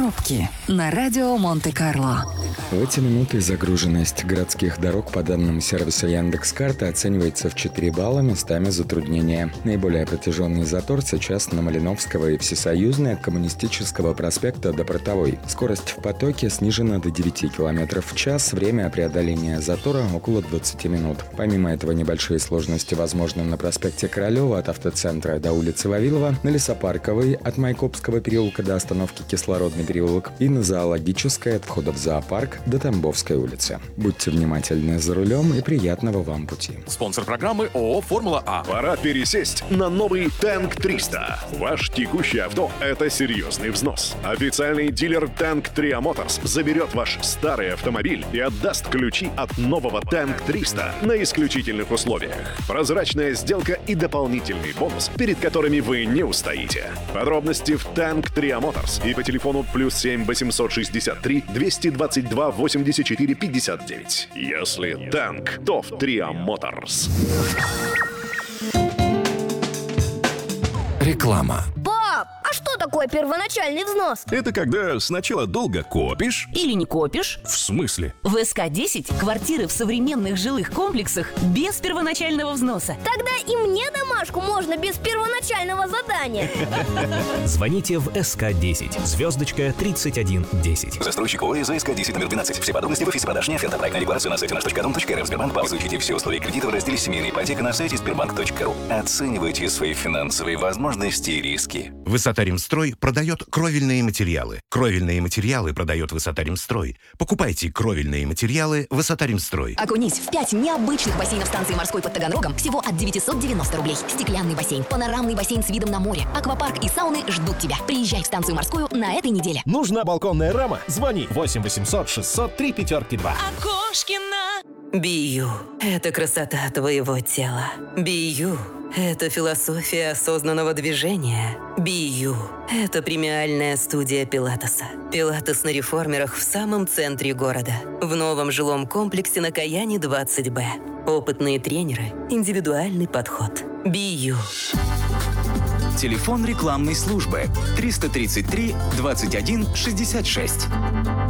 Пробки на радио Монте-Карло. В эти минуты загруженность городских дорог по данным сервиса Яндекс.Карта оценивается в 4 балла, местами затруднения. Наиболее протяженный затор сейчас на Малиновского и Всесоюзной от Коммунистического проспекта до Портовой. Скорость в потоке снижена до 9 км в час, время преодоления затора около 20 минут. Помимо этого, небольшие сложности возможны на проспекте Королева от автоцентра до улицы Вавилова, на Лесопарковой от Майкопского переулка до остановки Кислородный переулок и на Зоологической от входа в зоопарк до Тамбовской улицы. Будьте внимательны за рулем и приятного вам пути. Спонсор программы ООО «Формула А». Пора пересесть на новый Танк 300. Ваш текущий авто – это серьезный взнос. Официальный дилер Танк Tria Motors заберет ваш старый автомобиль и отдаст ключи от нового Танк 300 на исключительных условиях. Прозрачная сделка и дополнительный бонус, перед которыми вы не устоите. Подробности в Танк Tria Motors и по телефону +7 863 222 84 59. Если танк, то в Tria Motors. Реклама. Пап, а что такое первоначальный взнос? Это когда сначала долго копишь. Или не копишь. В смысле? В СК-10 квартиры в современных жилых комплексах без первоначального взноса. Тогда и мне домашку можно без первоначального задания. Звоните в СК-10, звездочка 3110. Застройщик ОС СК-10 номер 12. Все подробности в офисе продаж «Неоферта». Проектная декларация на сайте nаш.дом.рф. Сбербанк. Изучите все условия кредита в разделе «Семейная ипотека» на сайте sberbank.ru. Оценивайте свои финансовые возможности и риски. Высота-Ремстрой продает кровельные материалы. Кровельные материалы продает Высота-Ремстрой. Покупайте кровельные материалы Высота-Ремстрой. Окунись в 5 необычных бассейнов станции морской под Таганрогом всего от 990 рублей. Стеклянный бассейн, панорамный бассейн с видом на море, аквапарк и сауны ждут тебя. Приезжай в станцию морскую на этой неделе. Нужна балконная рама? Звони 8 800 603 5-2. Окошкина. Бию. Это красота твоего тела. Бию. Это философия осознанного движения. Бию. Это премиальная студия Пилатеса. Пилатес на реформерах в самом центре города. В новом жилом комплексе на Каяне 20Б. Опытные тренеры. Индивидуальный подход. Бию. Телефон рекламной службы 333 21 66.